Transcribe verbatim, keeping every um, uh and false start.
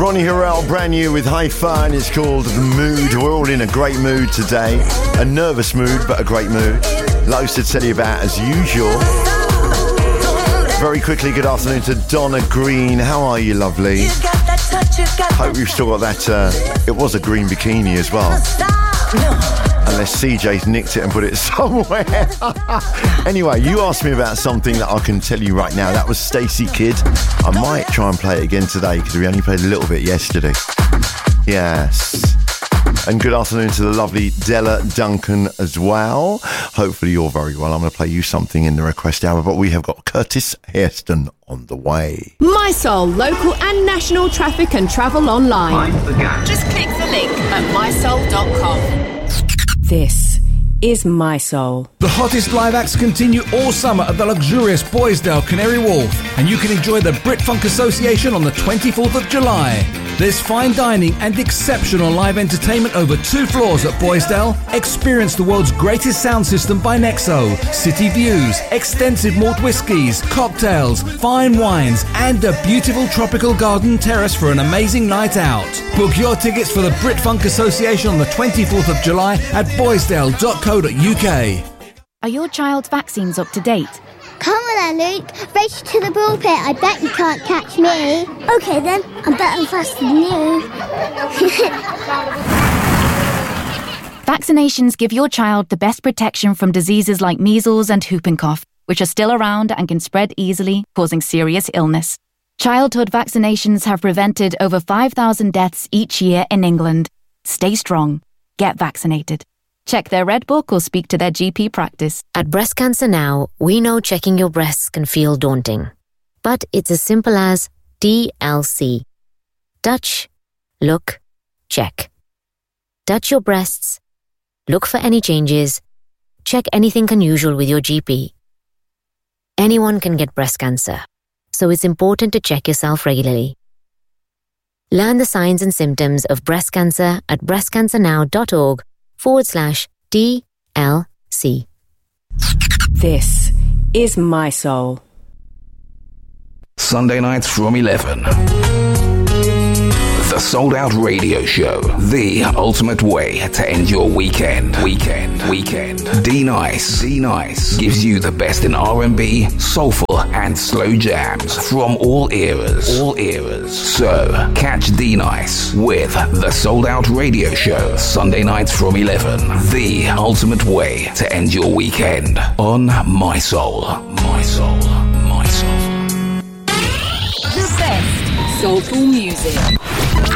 Ronnie Harrell, brand new with Hi-Fi, it's called The Mood. We're all in a great mood today. A nervous mood, but a great mood. Loads to tell you about as usual. Very quickly, good afternoon to Donna Green. How are you, lovely? Hope you've still got that, uh, it was a green bikini as well. Unless C J's nicked it and put it somewhere. Anyway, you asked me about something that I can tell you right now. That was Stacey Kidd. I might try and play it again today because we only played a little bit yesterday. Yes. And good afternoon to the lovely Della Duncan as well. Hopefully you're very well. I'm going to play you something in the request hour, but we have got Curtis Hairston on the way. My Soul, local and national traffic and travel online. Just click the link at my soul dot com. This is My Soul. The hottest live acts continue all summer at the luxurious Boisdale Canary Wharf, and you can enjoy the Brit Funk Association on the twenty-fourth of July. There's fine dining and exceptional live entertainment over two floors at Boisdale. Experience the world's greatest sound system by Nexo, city views, extensive malt whiskies, cocktails, fine wines, and a beautiful tropical garden terrace for an amazing night out. Book your tickets for the Brit Funk Association on the twenty-fourth of July at boisdale dot co dot uk. Are your child's vaccines up to date? Come on then, Luke. Race to the pulpit. I bet you can't catch me. Okay then, I'm better faster than you. Vaccinations give your child the best protection from diseases like measles and whooping cough, which are still around and can spread easily, causing serious illness. Childhood vaccinations have prevented over five thousand deaths each year in England. Stay strong. Get vaccinated. Check their Red Book or speak to their G P practice. At Breast Cancer Now, we know checking your breasts can feel daunting. But it's as simple as D L C. Touch, look, check. Touch your breasts, look for any changes, check anything unusual with your G P. Anyone can get breast cancer, so it's important to check yourself regularly. Learn the signs and symptoms of breast cancer at breastcancernow.org forward slash D L C. This is My Soul. Sunday nights from eleven. The Sold Out Radio Show. The ultimate way to end your weekend. Weekend. Weekend. D-Nice. D-Nice gives you the best in R and B, soulful and slow jams from all eras. All eras. So, catch D-Nice with The Sold Out Radio Show. Sunday nights from eleven. The ultimate way to end your weekend on My Soul. My Soul. My Soul. The best soulful music.